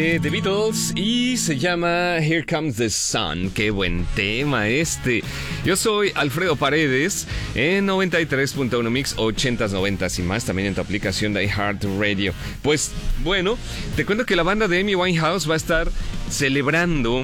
The Beatles y se llama Here Comes the Sun. Qué buen tema este. Yo soy Alfredo Paredes en 93.1 Mix 80s, 90s y más, también en tu aplicación de iHeartRadio. Pues bueno, te cuento que la banda de Amy Winehouse va a estar celebrando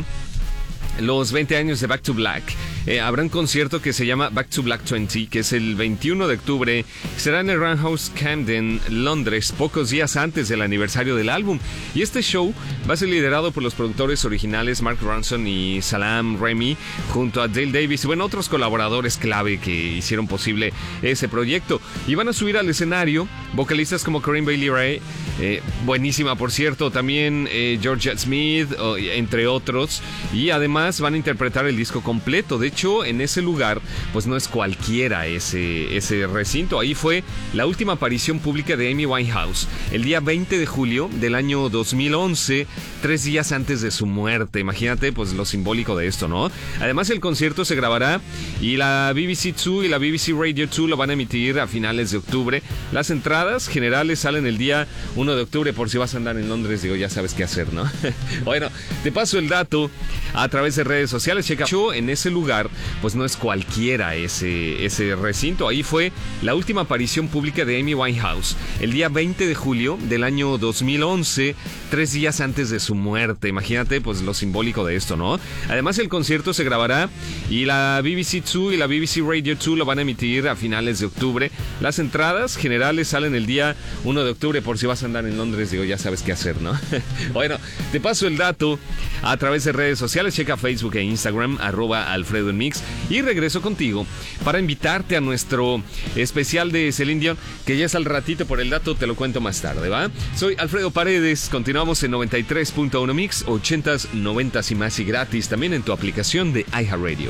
los 20 años de Back to Black. Habrá un concierto que se llama Back to Black 20, que es el 21 de octubre. Será en el Roundhouse Camden, Londres, pocos días antes del aniversario del álbum. Y este show va a ser liderado por los productores originales Mark Ronson y Salaam Remi, junto a Dale Davis y otros colaboradores clave que hicieron posible ese proyecto. Y van a subir al escenario vocalistas como Corinne Bailey Rae, buenísima por cierto, también Georgia Smith, entre otros. Y además van a interpretar el disco completo. De hecho, en ese lugar, pues no es cualquiera ese recinto. Ahí fue la última aparición pública de Amy Winehouse, el día 20 de julio del año 2011, 3 días antes de su muerte. Imagínate, pues lo simbólico de esto, ¿no? Además, el concierto se grabará y la BBC 2 y la BBC Radio 2 lo van a emitir a finales de octubre. Las entradas generales salen el día 1 de octubre, por si vas a andar en Londres, digo, ya sabes qué hacer, ¿no? Bueno, te paso el dato a través de redes sociales. Checa, en ese lugar, pues no es cualquiera ese recinto. Ahí fue la última aparición pública de Amy Winehouse, el día 20 de julio del año 2011, 3 días antes de su muerte. Imagínate, pues lo simbólico de esto, ¿no? Además, el concierto se grabará y la BBC 2 y la BBC Radio 2 lo van a emitir a finales de octubre. Las entradas generales salen el día 1 de octubre, por si vas a andar en Londres, digo, ya sabes qué hacer, ¿no? Bueno, te paso el dato a través de redes sociales. Checa Facebook e Instagram, @Alfredo en Mix. Y regreso contigo para invitarte a nuestro especial de Celine Dion, que ya es al ratito. Por el dato te lo cuento más tarde, ¿va? Soy Alfredo Paredes, continuamos en 93.1 Mix, 80s, 90s y más, y gratis también en tu aplicación de iHeartRadio.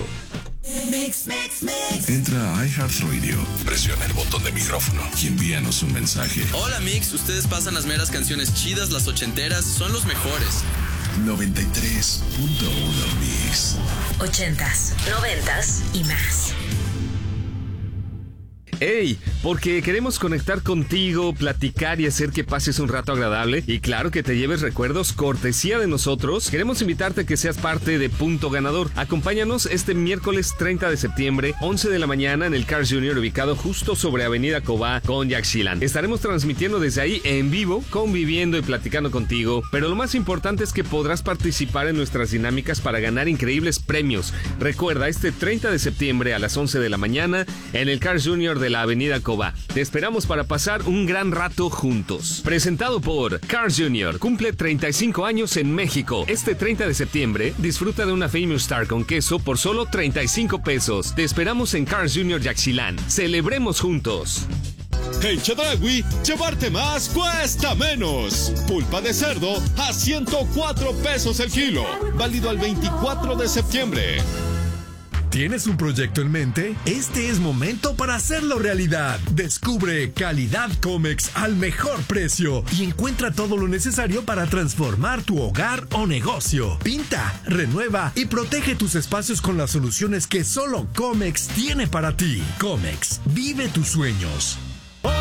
Entra a iHeartRadio, presiona el botón de micrófono y envíanos un mensaje. Hola Mix, ustedes pasan las meras canciones chidas, las ochenteras, son los mejores. 93.1 Mix. 80s, 90s y más. ¡Hey! Porque queremos conectar contigo, platicar y hacer que pases un rato agradable. Y claro, que te lleves recuerdos cortesía de nosotros. Queremos invitarte a que seas parte de Punto Ganador. Acompáñanos este miércoles 30 de septiembre, 11 de la mañana, en el Carl's Jr., ubicado justo sobre Avenida Cobá con Yaxchilán. Estaremos transmitiendo desde ahí en vivo, conviviendo y platicando contigo. Pero lo más importante es que podrás participar en nuestras dinámicas para ganar increíbles premios. Recuerda, este 30 de septiembre a las 11 de la mañana, en el Carl's Jr. de la Avenida Cobá. Te esperamos para pasar un gran rato juntos. Presentado por Carl's Jr. Cumple 35 años en México. Este 30 de septiembre, disfruta de una Famous Star con queso por solo 35 pesos. Te esperamos en Carl's Jr. Yaxchilán. Celebremos juntos. En Chedraui, llevarte más cuesta menos. Pulpa de cerdo a 104 pesos el kilo. Válido al 24 de septiembre. ¿Tienes un proyecto en mente? Este es momento para hacerlo realidad. Descubre Calidad Comex al mejor precio y encuentra todo lo necesario para transformar tu hogar o negocio. Pinta, renueva y protege tus espacios con las soluciones que solo Comex tiene para ti. Comex, vive tus sueños.